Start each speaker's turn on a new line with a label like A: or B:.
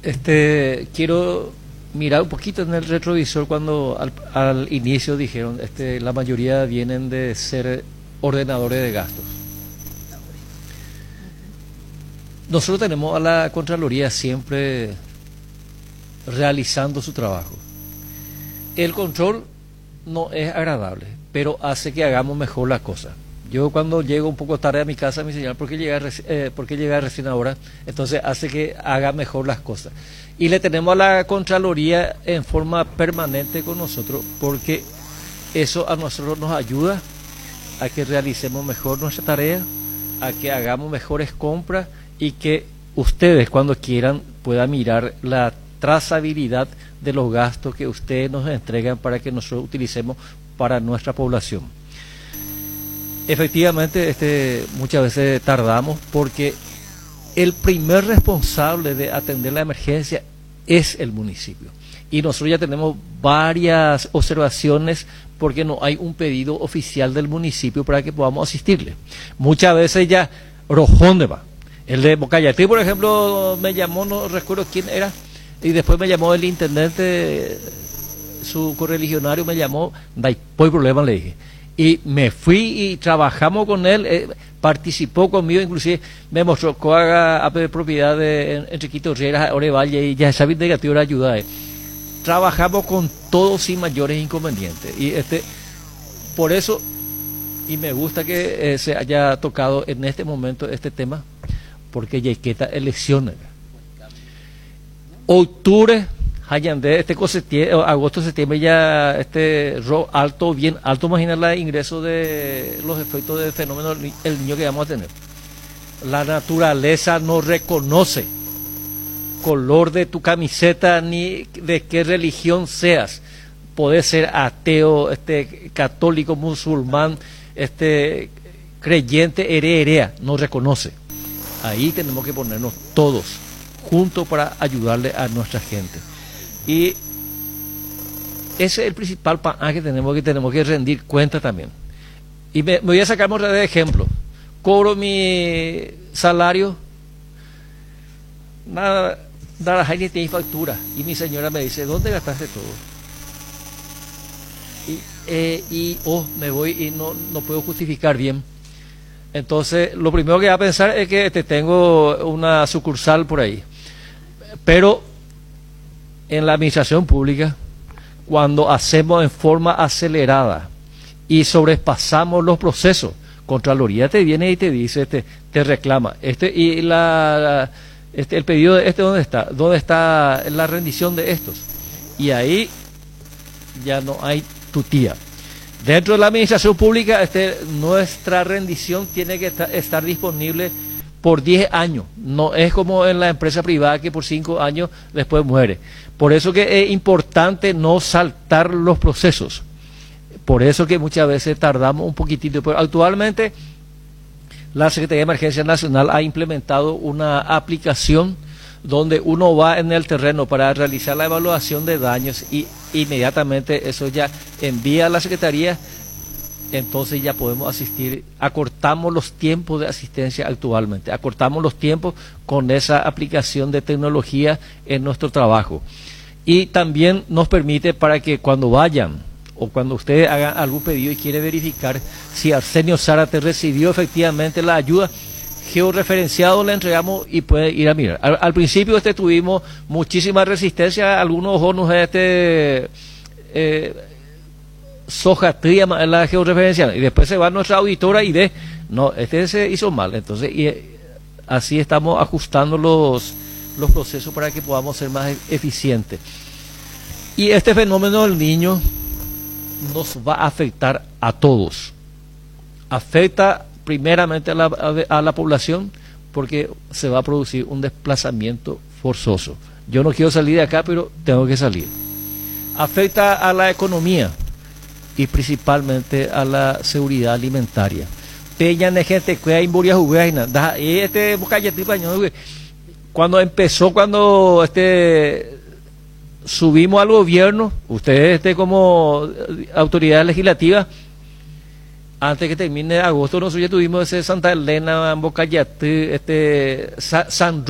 A: Quiero mirar un poquito en el retrovisor cuando al inicio dijeron, la mayoría vienen de ser ordenadores de gastos. Nosotros tenemos a la Contraloría siempre realizando su trabajo. El control no es agradable, pero hace que hagamos mejor la cosa. Yo cuando llego un poco tarde a mi casa, mi señora, ¿por qué llega recién ahora? Entonces hace que haga mejor las cosas. Y le tenemos a la Contraloría en forma permanente con nosotros, porque eso a nosotros nos ayuda a que realicemos mejor nuestra tarea, a que hagamos mejores compras y que ustedes cuando quieran puedan mirar la trazabilidad de los gastos que ustedes nos entregan para que nosotros utilicemos para nuestra población. Efectivamente, muchas veces tardamos porque el primer responsable de atender la emergencia es el municipio. Y nosotros ya tenemos varias observaciones porque no hay un pedido oficial del municipio para que podamos asistirle. Muchas veces ya rojón de va. El de Bocayatí, por ejemplo, me llamó, no recuerdo quién era, y después me llamó el intendente, su correligionario me llamó, no hay problema, le dije. Y me fui y trabajamos con él, participó conmigo, inclusive me mostró que haga propiedad de Enriquito Riera, Orevalle, y ya sabía negativo la ayuda. Trabajamos con todo sin mayores inconvenientes. Y por eso, y me gusta que se haya tocado en este momento este tema, porque ya queda elecciones. Octubre, agosto, septiembre ya alto, bien alto, imagina el ingreso de los efectos del fenómeno el niño que vamos a tener. La naturaleza no reconoce color de tu camiseta ni de qué religión seas. Podés ser ateo, católico, musulmán, creyente, herea, no reconoce. Ahí tenemos que ponernos todos juntos para ayudarle a nuestra gente. Y ese es el principal pan que tenemos que rendir cuenta también. Y me voy a sacar de ejemplo. Cobro mi salario, nada tiene factura. Y mi señora me dice, ¿dónde gastaste todo? Me voy y no puedo justificar bien. Entonces, lo primero que voy a pensar es que tengo una sucursal por ahí. Pero en la administración pública, cuando hacemos en forma acelerada y sobrepasamos los procesos, Contraloría te viene y te dice, te reclama, el pedido de ¿dónde está la rendición de estos? Y ahí ya no hay tutía. Dentro de la administración pública, nuestra rendición tiene que estar disponible por 10 años. No es como en la empresa privada que por 5 años después muere. Por eso que es importante no saltar los procesos. Por eso que muchas veces tardamos un poquitito. Pero actualmente la Secretaría de Emergencia Nacional ha implementado una aplicación donde uno va en el terreno para realizar la evaluación de daños y inmediatamente eso ya envía a la Secretaría, entonces ya podemos asistir, acortamos los tiempos de asistencia actualmente, acortamos los tiempos con esa aplicación de tecnología en nuestro trabajo. Y también nos permite para que cuando vayan o cuando ustedes hagan algún pedido y quiere verificar si Arsenio Zárate recibió efectivamente la ayuda, georreferenciado le entregamos y puede ir a mirar. Al principio tuvimos muchísima resistencia, algunos bonos soja tría la georreferencial, y después se va a nuestra auditora y ve, no, se hizo mal. Entonces, así estamos ajustando los procesos para que podamos ser más eficientes. Y este fenómeno del niño nos va a afectar a todos. Afecta primeramente a la población porque se va a producir un desplazamiento forzoso. Yo no quiero salir de acá, pero tengo que salir. Afecta a la economía y principalmente a la seguridad alimentaria. Cuando subimos al gobierno, ustedes como autoridad legislativa, antes que termine agosto, nosotros ya tuvimos ese Santa Elena, Bocayatí, San